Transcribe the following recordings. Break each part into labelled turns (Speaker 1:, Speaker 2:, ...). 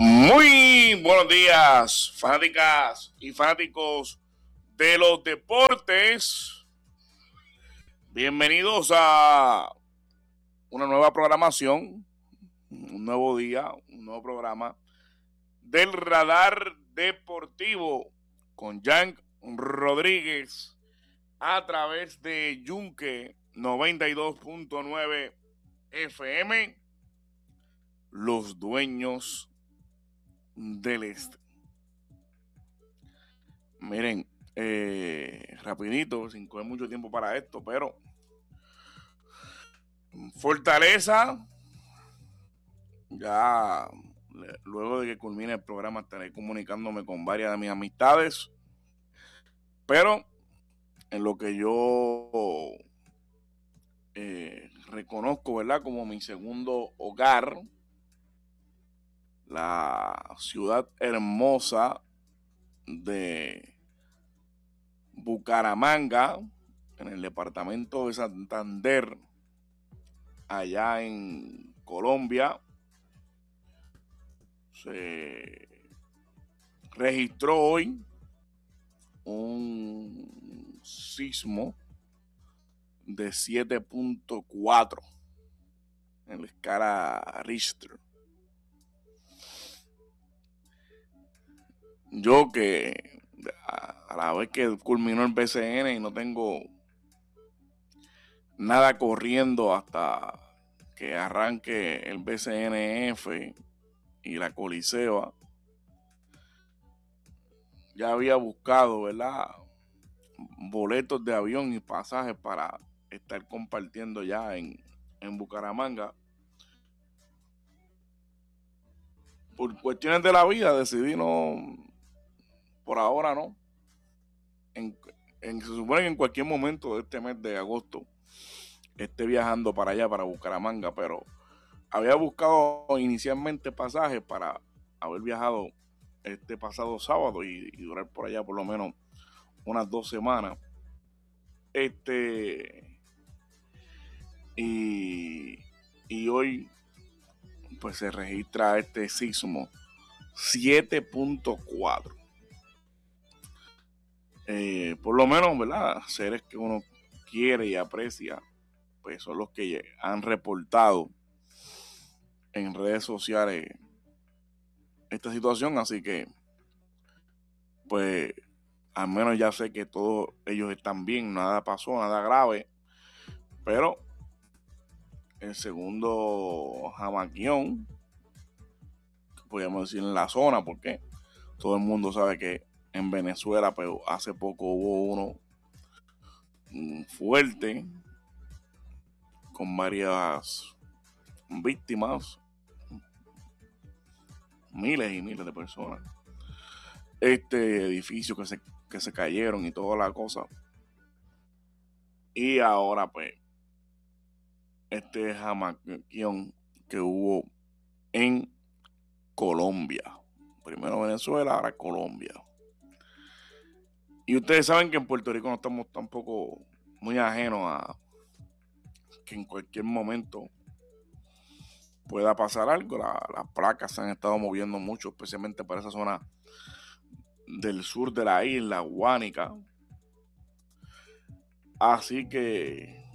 Speaker 1: Muy buenos días, fanáticas y fanáticos de los deportes. Bienvenidos a una nueva programación, un nuevo día, un nuevo programa del Radar Deportivo con Jan Rodríguez a través de Yunque 92.9 FM, los dueños del este. Miren, rapidito, sin coger mucho tiempo para esto, pero Fortaleza, ya luego de que culmine el programa estaré comunicándome con varias de mis amistades, pero en lo que yo reconozco, ¿verdad?, como mi segundo hogar, la ciudad hermosa de Bucaramanga, en el departamento de Santander, allá en Colombia, se registró hoy un sismo de 7.4 en la escala Richter. Yo que a la vez que culminó el BCN y no tengo nada corriendo hasta que arranque el BCNF y la Coliseo, ya había buscado, ¿verdad?, boletos de avión y pasajes para estar compartiendo ya en Bucaramanga. Por cuestiones de la vida decidí no, por ahora no. Se supone que en cualquier momento de este mes de agosto esté viajando para allá, para Bucaramanga, pero había buscado inicialmente pasajes para haber viajado este pasado sábado y durar por allá por lo menos unas 2 semanas. Y hoy pues se registra este sismo 7.4. Por lo menos, ¿verdad?, seres que uno quiere y aprecia, pues son los que han reportado en redes sociales esta situación, así que pues al menos ya sé que todos ellos están bien, nada pasó, nada grave, pero el segundo jamaquión, podríamos decir en la zona, porque todo el mundo sabe que en Venezuela, pero hace poco hubo uno fuerte con varias víctimas, miles y miles de personas, edificio que se cayeron y toda la cosa. Y ahora pues este jamaquión que hubo en Colombia, primero Venezuela, ahora Colombia. Y ustedes saben que en Puerto Rico no estamos tampoco muy ajenos a que en cualquier momento pueda pasar algo. Las placas se han estado moviendo mucho, especialmente para esa zona del sur de la isla, Guánica. Así que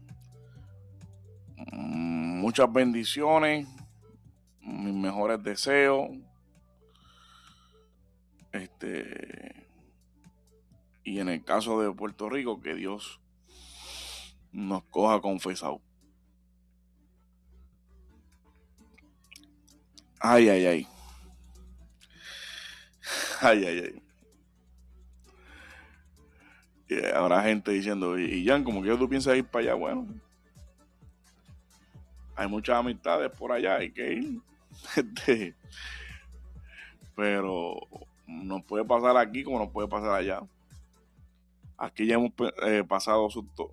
Speaker 1: muchas bendiciones, mis mejores deseos. Y en el caso de Puerto Rico, que Dios nos coja confesado. Ay, ay, ay. Ay, ay, ay. Y habrá gente diciendo, y Jan, como que tú piensas ir para allá. Bueno, hay muchas amistades por allá, hay que ir. Pero nos puede pasar aquí como nos puede pasar allá. Aquí ya hemos pasado susto.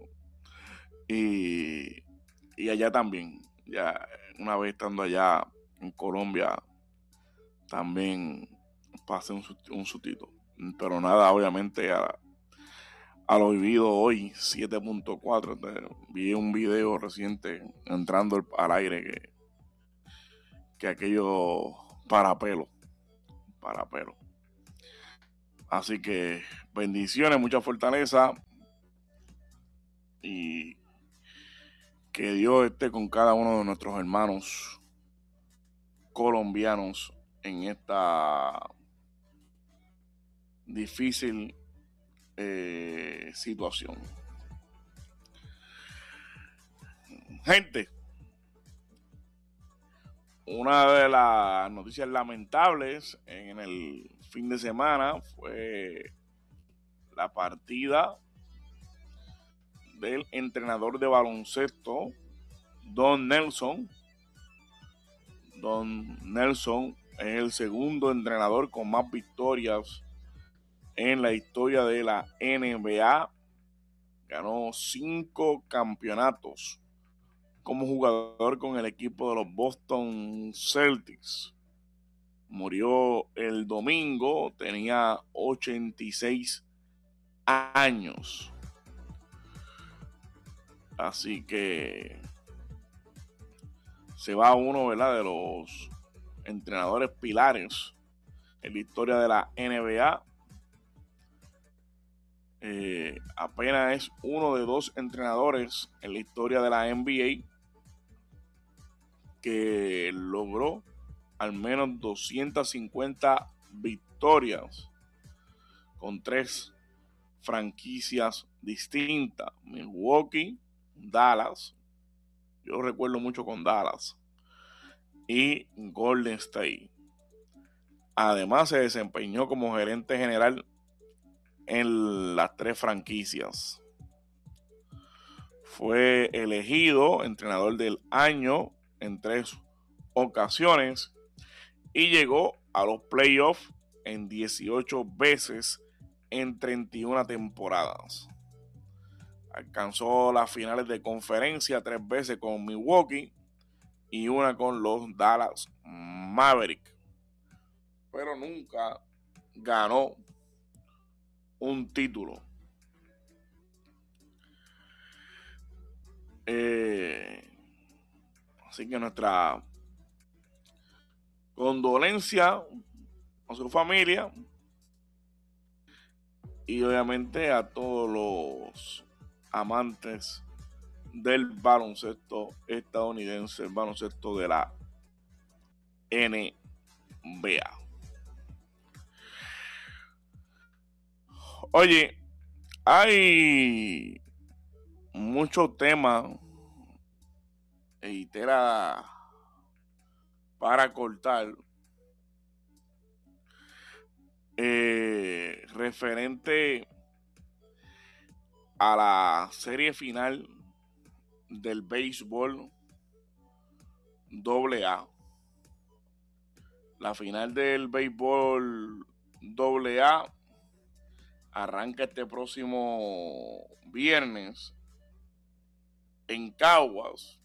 Speaker 1: Y allá también. Ya una vez estando allá en Colombia, también pasé un sustito. Pero nada, obviamente a lo vivido hoy, 7.4. Vi un video reciente entrando al aire que aquello para pelo. Así que bendiciones, mucha fortaleza y que Dios esté con cada uno de nuestros hermanos colombianos en esta difícil situación. Gente, una de las noticias lamentables en el fin de semana fue la partida del entrenador de baloncesto Don Nelson. Don Nelson es el segundo entrenador con más victorias en la historia de la NBA. Ganó 5 campeonatos como jugador con el equipo de los Boston Celtics. Murió el domingo, tenía 86 años. Así que se va uno, ¿verdad?, de los entrenadores pilares en la historia de la NBA. Apenas es uno de 2 entrenadores en la historia de la NBA que logró al menos 250 victorias con 3 franquicias distintas: Milwaukee, Dallas, yo recuerdo mucho con Dallas, y Golden State. Además se desempeñó como gerente general en las 3 franquicias. Fue elegido entrenador del año en 3 ocasiones y llegó a los playoffs en 18 veces en 31 temporadas. Alcanzó las finales de conferencia 3 veces con Milwaukee y una con los Dallas Mavericks, pero nunca ganó un título. Así que nuestra condolencia a su familia y obviamente a todos los amantes del baloncesto estadounidense, el baloncesto de la NBA. Oye, hay mucho tema y tela para cortar referente a la serie final del béisbol AA. La final del béisbol AA arranca este próximo viernes en Caguas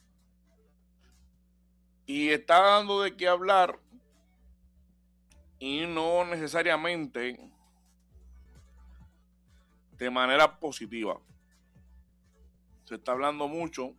Speaker 1: y está dando de qué hablar, y no necesariamente de manera positiva. Se está hablando mucho,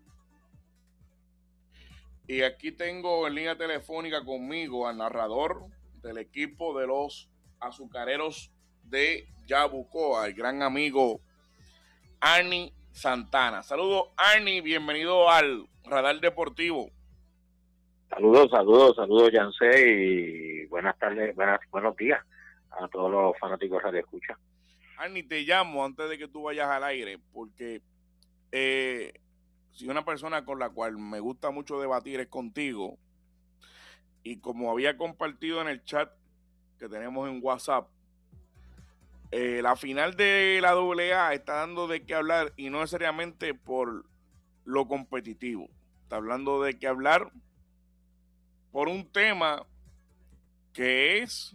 Speaker 1: y aquí tengo en línea telefónica conmigo al narrador del equipo de los Azucareros de Yabucoa, el gran amigo Arnie Santana. Saludos, Arnie, bienvenido al Radar Deportivo.
Speaker 2: Saludos, Yancé, y buenas tardes, buenos días a todos los fanáticos de Radio Escucha.
Speaker 1: Arnie, te llamo antes de que tú vayas al aire, porque si una persona con la cual me gusta mucho debatir es contigo, y como había compartido en el chat que tenemos en WhatsApp, la final de la AA está dando de qué hablar, y no necesariamente por lo competitivo. Está hablando de qué hablar por un tema que es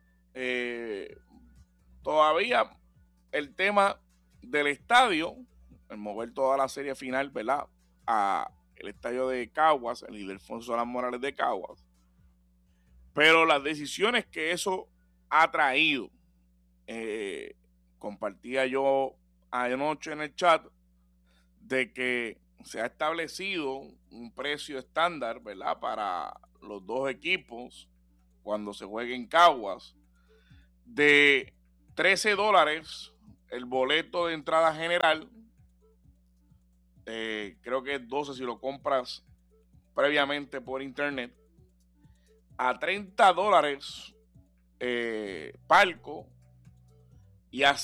Speaker 1: todavía el tema del estadio, el mover toda la serie final, ¿verdad?, a el estadio de Caguas, el Ildefonso Solán Morales de Caguas, pero las decisiones que eso ha traído. Compartía yo anoche en el chat de que se ha establecido un precio estándar, ¿verdad?, para los 2 equipos cuando se juegue en Caguas, de $13 el boleto de entrada general, creo que es 12 si lo compras previamente por internet, a $30 palco, y a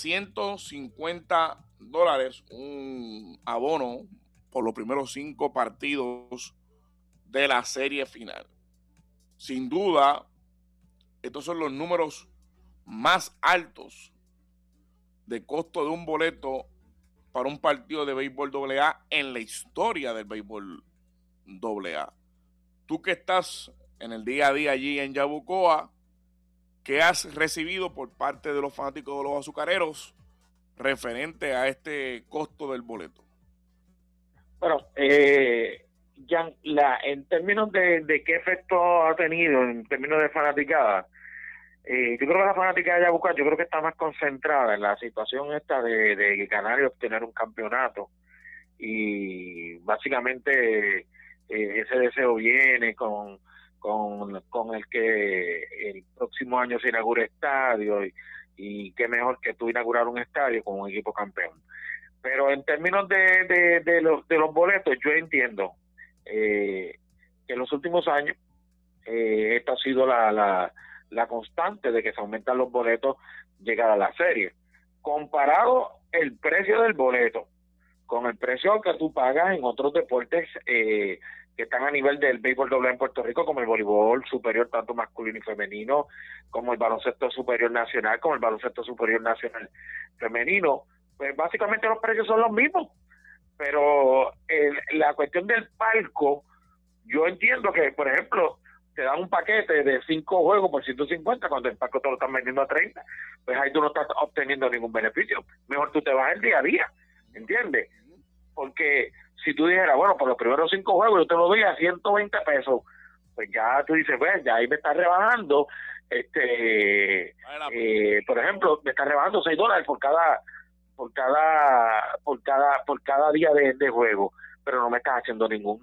Speaker 1: $150 un abono por los primeros 5 partidos de la serie final. Sin duda, estos son los números más altos de costo de un boleto para un partido de béisbol AA en la historia del béisbol AA. Tú que estás en el día a día allí en Yabucoa, ¿qué has recibido por parte de los fanáticos de los azucareros referente a este costo del boleto?
Speaker 2: Bueno, Jan, en términos de qué efecto ha tenido, en términos de fanaticada, yo creo que la fanaticada de Yabucoa, yo creo que está más concentrada en la situación esta de ganar y obtener un campeonato, y básicamente ese deseo viene con el que el próximo año se inaugure estadio, y qué mejor que tú inaugurar un estadio con un equipo campeón. Pero en términos de los boletos, yo entiendo que en los últimos años esta ha sido la constante de que se aumentan los boletos llegar a la serie. Comparado el precio del boleto con el precio que tú pagas en otros deportes que están a nivel del béisbol AA en Puerto Rico, como el voleibol superior tanto masculino y femenino, como el baloncesto superior nacional, como el baloncesto superior nacional femenino, pues básicamente los precios son los mismos. Pero la cuestión del palco, yo entiendo que, por ejemplo, te dan un paquete de 5 juegos por 150, cuando el palco te lo están vendiendo a 30, pues ahí tú no estás obteniendo ningún beneficio. Mejor tú te vas el día a día, ¿entiendes? Porque si tú dijeras, bueno, por los primeros 5 juegos yo te lo doy a 120 pesos, pues ya tú dices, pues ya ahí me estás rebajando, por ejemplo, me estás rebajando $6 por cada día de juego, pero no me estás haciendo ningún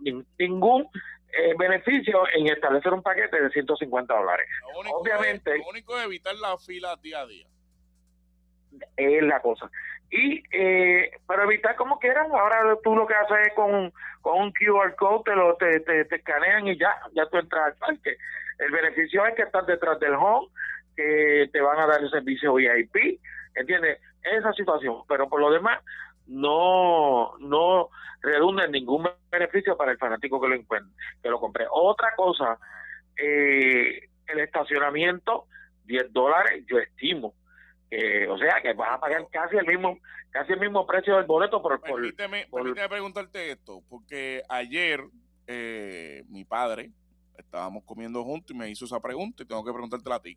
Speaker 2: beneficio en establecer un paquete de $150. Obviamente,
Speaker 1: lo único es evitar la fila día a día.
Speaker 2: Es la cosa. Y para evitar como quieran, ahora tú lo que haces es con un QR code te escanean y ya tú entras al parque. El beneficio es que estás detrás del home, que te van a dar el servicio VIP, ¿entiendes? Esa situación, pero por lo demás no redunda en ningún beneficio para el fanático que lo compre. Otra cosa, el estacionamiento, $10, yo estimo. O sea que vas a pagar casi el mismo precio del boleto
Speaker 1: Permíteme preguntarte esto, porque ayer mi padre, estábamos comiendo juntos y me hizo esa pregunta y tengo que preguntártela a ti.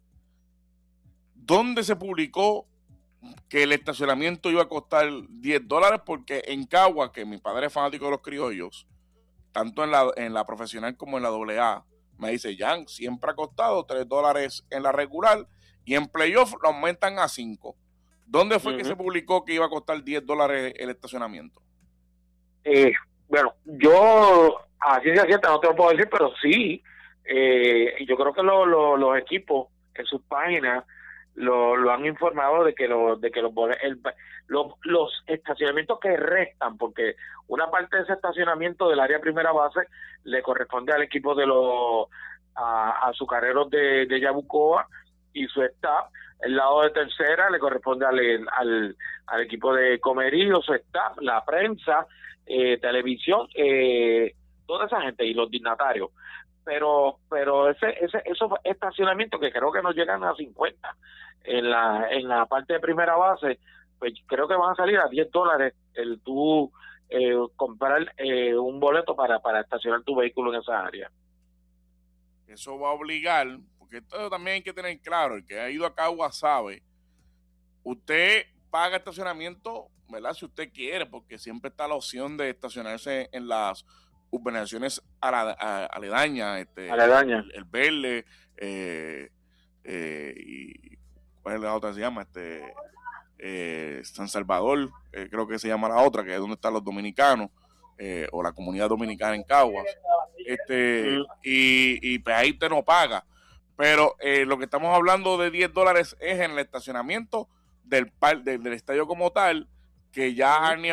Speaker 1: ¿Dónde se publicó que el estacionamiento iba a costar $10? Porque en Caguas, que mi padre es fanático de los criollos, tanto en la profesional como en la AA, me dice, Jan, siempre ha costado $3 en la regular y en playoff lo aumentan a $5. ¿Dónde fue que se publicó que iba a costar $10 el estacionamiento?
Speaker 2: Bueno, yo a ciencia cierta no te lo puedo decir, pero sí, yo creo que los equipos en sus páginas lo han informado de que los estacionamientos que restan, porque una parte de ese estacionamiento del área primera base le corresponde al equipo de los azucareros de Yabucoa y su staff. El lado de tercera le corresponde al equipo de Comerío, su staff, la prensa, televisión, toda esa gente y los dignatarios. Pero esos estacionamientos que creo que no llegan a 50 en la parte de primera base, pues creo que van a salir a $10 el tú comprar un boleto para estacionar tu vehículo en esa área.
Speaker 1: Eso va a obligar, porque esto también hay que tener claro, el que ha ido a Caguas sabe, usted paga estacionamiento, ¿verdad? Si usted quiere, porque siempre está la opción de estacionarse en las urbanizaciones aledañas, el Verde, y ¿cuál es la otra que se llama? San Salvador, creo que se llama la otra, que es donde están los dominicanos, o la comunidad dominicana en Caguas, y pues ahí usted no paga. Pero lo que estamos hablando de $10 es en el estacionamiento del estadio como tal, que ya Arnie